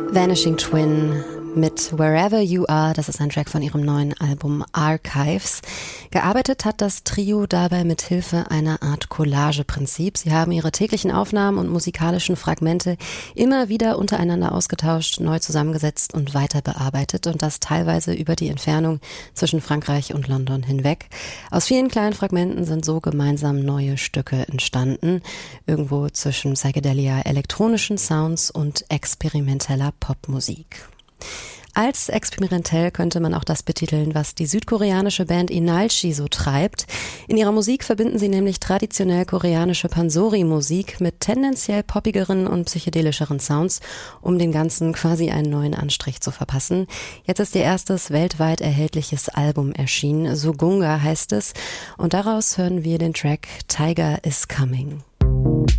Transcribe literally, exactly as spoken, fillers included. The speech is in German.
Vanishing Twin mit Wherever You Are, das ist ein Track von ihrem neuen Album Archives. Gearbeitet hat das Trio dabei mit Hilfe einer Art Collage-Prinzip. Sie haben ihre täglichen Aufnahmen und musikalischen Fragmente immer wieder untereinander ausgetauscht, neu zusammengesetzt und weiter bearbeitet und das teilweise über die Entfernung zwischen Frankreich und London hinweg. Aus vielen kleinen Fragmenten sind so gemeinsam neue Stücke entstanden, irgendwo zwischen Psychedelia, elektronischen Sounds und experimenteller Popmusik. Als experimentell könnte man auch das betiteln, was die südkoreanische Band Inalchi so treibt. In ihrer Musik verbinden sie nämlich traditionell koreanische Pansori-Musik mit tendenziell poppigeren und psychedelischeren Sounds, um den Ganzen quasi einen neuen Anstrich zu verpassen. Jetzt ist ihr erstes weltweit erhältliches Album erschienen, Sugunga heißt es, und daraus hören wir den Track Tiger is Coming.